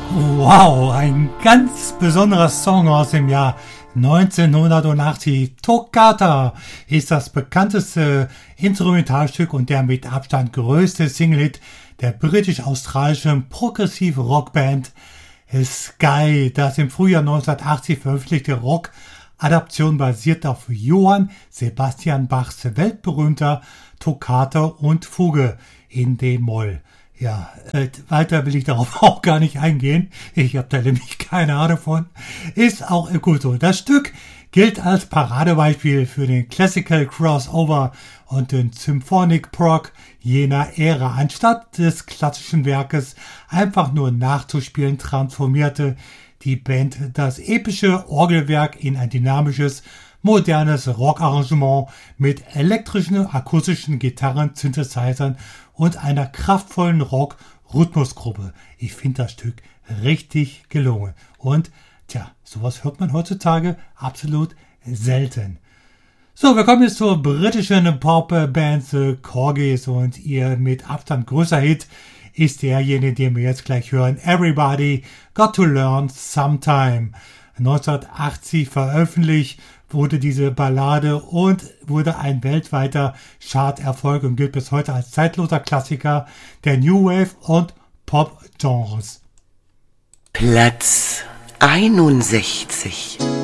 Wow, ein ganz besonderer Song aus dem Jahr 1980. Toccata ist das bekannteste Instrumentalstück und der mit Abstand größte Single-Hit der britisch-australischen Progressive-Rockband Sky. Das im Frühjahr 1980 veröffentlichte Rock-Adaption basiert auf Johann Sebastian Bachs weltberühmter Toccata und Fuge in D-Moll. Ja, weiter will ich darauf auch gar nicht eingehen. Ich habe da nämlich keine Ahnung von. Ist auch gut so. Das Stück gilt als Paradebeispiel für den Classical Crossover und den Symphonic Prog jener Ära. Anstatt des klassischen Werkes einfach nur nachzuspielen, transformierte die Band das epische Orgelwerk in ein dynamisches, modernes Rockarrangement mit elektrischen, akustischen Gitarren, Synthesizern und einer kraftvollen Rock-Rhythmusgruppe. Ich finde das Stück richtig gelungen. Und sowas hört man heutzutage absolut selten. So, wir kommen jetzt zur britischen Popband The Corgis und ihr mit Abstand größter Hit ist derjenige, den wir jetzt gleich hören. Everybody Got to Learn Sometime. 1980 veröffentlicht wurde diese Ballade und wurde ein weltweiter Charterfolg und gilt bis heute als zeitloser Klassiker der New Wave und Pop-Genres. Platz 61